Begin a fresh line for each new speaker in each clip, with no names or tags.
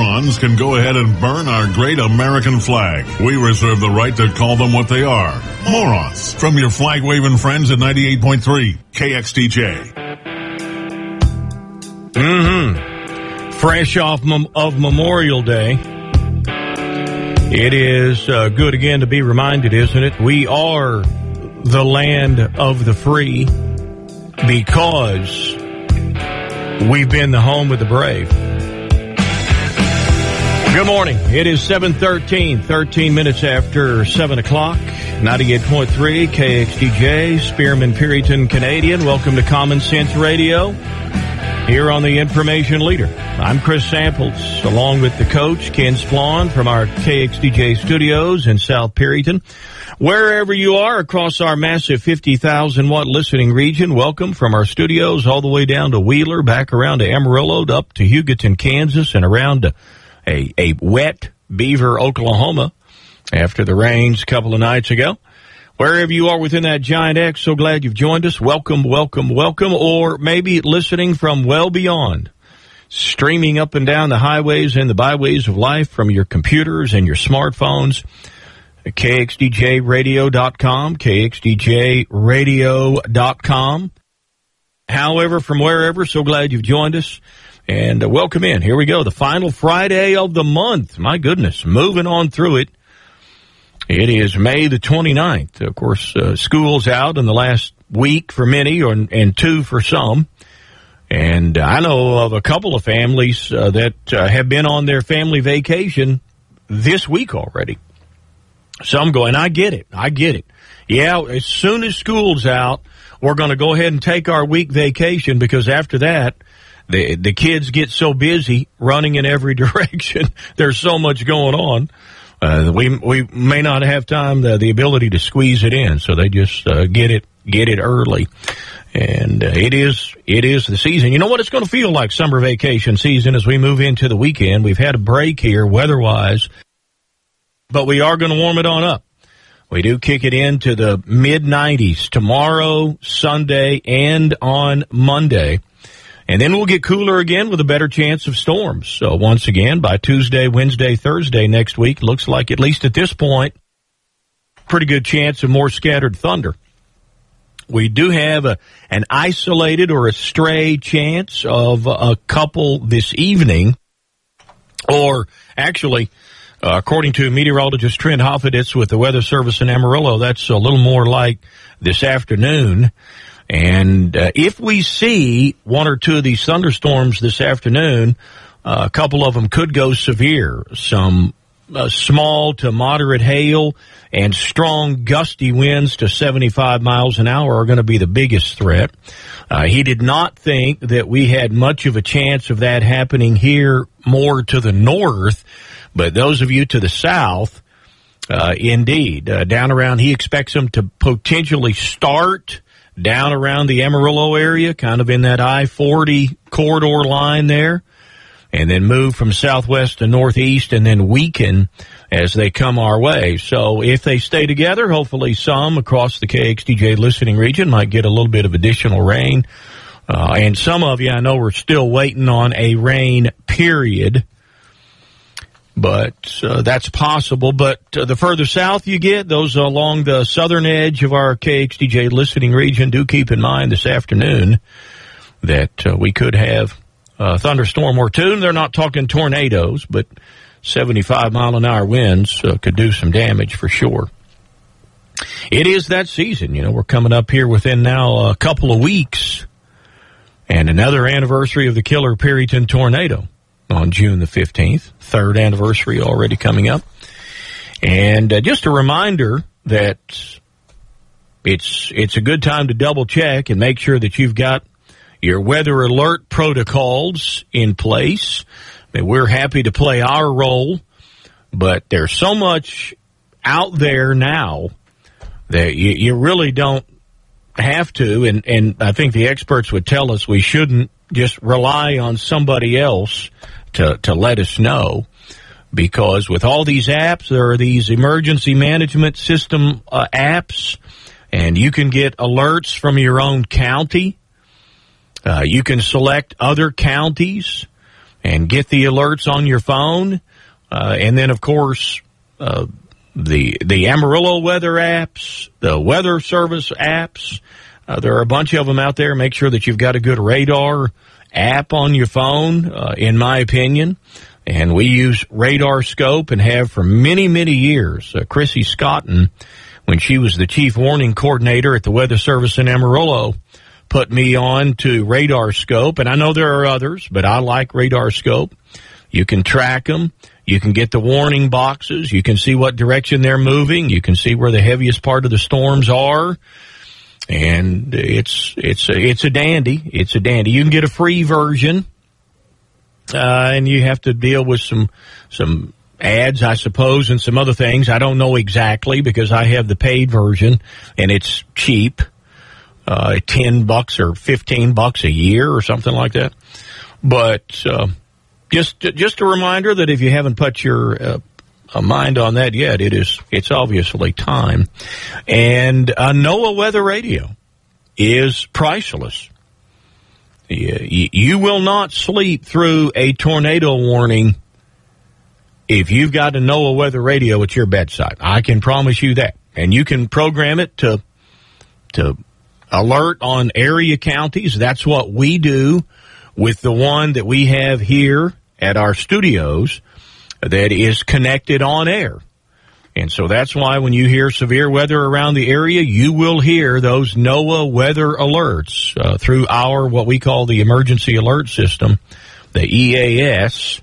morons can go ahead and burn our great American flag. We reserve the right to call them what they are. Morons. From your flag-waving friends at 98.3 KXDJ.
Fresh off of Memorial Day. It is good again to be reminded, isn't it? We are the land of the free because we've been the home of the brave. Good morning. It is 7:13, 13 minutes after 7 o'clock, 98.3 KXDJ, Spearman, Perryton, Canadian. Welcome to Common Sense Radio here on the Information Leader. I'm Chris Samples, along with the coach, Ken Splawn, from our KXDJ studios in South Perryton. Wherever you are across our massive 50,000-watt listening region, welcome from our studios all the way down to Wheeler, back around to Amarillo, up to Hugoton, Kansas, and around to a wet Beaver, Oklahoma, after the rains a couple of nights ago. Wherever you are within that giant X, so glad you've joined us. Welcome, welcome, welcome. Or maybe listening from well beyond, streaming up and down the highways and the byways of life from your computers and your smartphones. KXDJradio.com, KXDJradio.com. However, from wherever, so glad you've joined us. And welcome in. Here we go. The final Friday of the month. My goodness, moving on through it. It is May the 29th. Of course, school's out in the last week for many and two for some. And I know of a couple of families that have been on their family vacation this week already. So I'm going, I get it. Yeah, as soon as school's out, we're going to go ahead and take our week vacation because after that, the kids get so busy running in every direction. There's so much going on. We may not have time, the ability to squeeze it in, so they just get it early. And it is the season. You know what it's going to feel like, summer vacation season, as we move into the weekend. We've had a break here weather-wise, but we are going to warm it on up. We do kick it into the mid-90s tomorrow, Sunday, and on Monday. And then we'll get cooler again with a better chance of storms. So once again, by Tuesday, Wednesday, Thursday next week, looks like, at least at this point, pretty good chance of more scattered thunder. We do have an isolated or a stray chance of a couple this evening, or actually, according to meteorologist Trent Hoffeditz with the Weather Service in Amarillo, that's a little more like this afternoon. And if we see one or two of these thunderstorms this afternoon, a couple of them could go severe. Some small to moderate hail and strong gusty winds to 75 miles an hour are going to be the biggest threat. He did not think that we had much of a chance of that happening here more to the north, but those of you to the south, indeed, down around, he expects them to potentially start down around the Amarillo area, kind of in that I-40 corridor line there, and then move from southwest to northeast and then weaken as they come our way. So if they stay together, hopefully some across the KXDJ listening region might get a little bit of additional rain. And some of you, I know, we're still waiting on a rain period. But that's possible. But the further south you get, those along the southern edge of our KXDJ listening region, do keep in mind this afternoon that we could have a thunderstorm or two. They're not talking tornadoes, but 75-mile-an-hour winds could do some damage for sure. It is that season. You know, we're coming up here within now a couple of weeks and another anniversary of the killer Perryton tornado on June the 15th, third anniversary already coming up. And just a reminder that it's a good time to double check and make sure that you've got your weather alert protocols in place. I mean, we're happy to play our role, but there's so much out there now that you really don't have to, and I think the experts would tell us we shouldn't just rely on somebody else to let us know, because with all these apps, there are these emergency management system apps, and you can get alerts from your own county. You can select other counties, and get the alerts on your phone. And then, of course, the Amarillo weather apps, the Weather Service apps. There are a bunch of them out there. Make sure that you've got a good radar app on your phone, in my opinion. And we use Radar Scope and have for many, many years. Chrissy Scotton, when she was the chief warning coordinator at the Weather Service in Amarillo, put me on to Radar Scope. And I know there are others, but I like Radar Scope. You can track them. You can get the warning boxes. You can see what direction they're moving. You can see where the heaviest part of the storms are. And it's a dandy. It's a dandy. You can get a free version, and you have to deal with some ads, I suppose, and some other things. I don't know exactly because I have the paid version, and it's cheap, $10 or $15 a year or something like that. But just a reminder that if you haven't put your a mind on that yet, it's obviously time. And NOAA Weather Radio is priceless. You will not sleep through a tornado warning if you've got a NOAA Weather Radio at your bedside. I can promise you that. And you can program it to alert on area counties. That's what we do with the one that we have here at our studios that is connected on air. And so that's why when you hear severe weather around the area, you will hear those NOAA weather alerts through our, what we call the emergency alert system, the EAS.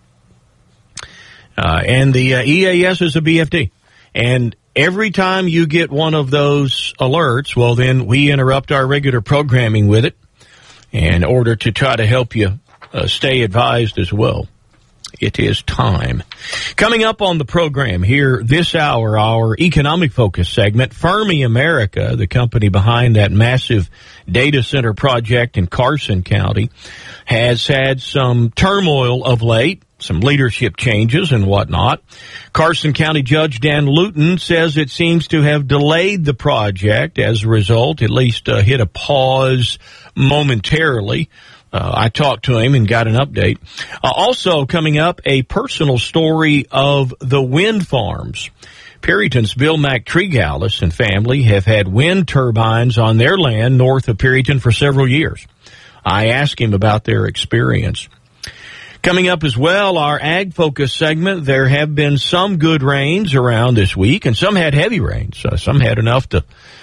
And the EAS is a BFD. And every time you get one of those alerts, well, then we interrupt our regular programming with it in order to try to help you stay advised as well. It is time. Coming up on the program here this hour, our economic focus segment, Fermi America, the company behind that massive data center project in Carson County, has had some turmoil of late, some leadership changes and whatnot. Carson County Judge Dan Luton says it seems to have delayed the project. As a result, at least hit a pause momentarily. I talked to him and got an update. Also coming up, a personal story of the wind farms. Perryton's Bill McTregallis and family have had wind turbines on their land north of Perryton for several years. I asked him about their experience. Coming up as well, our Ag Focus segment. There have been some good rains around this week, and some had heavy rains. Some had enough to